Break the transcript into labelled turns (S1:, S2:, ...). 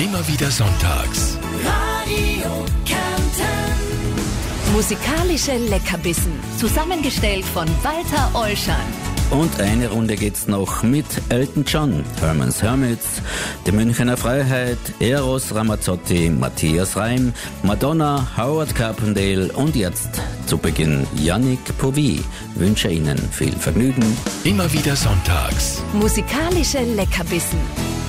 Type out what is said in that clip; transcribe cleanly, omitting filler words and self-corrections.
S1: Immer wieder sonntags.
S2: Radio Kärnten.
S3: Musikalische Leckerbissen, zusammengestellt von Walter Olschan.
S4: Und eine Runde geht's noch mit Elton John, Herman's Hermits, die Münchener Freiheit, Eros Ramazzotti, Matthias Reim, Madonna, Howard Carpendale und jetzt zu Beginn Yannick Povy. Wünsche Ihnen viel Vergnügen.
S1: Immer wieder sonntags.
S3: Musikalische Leckerbissen.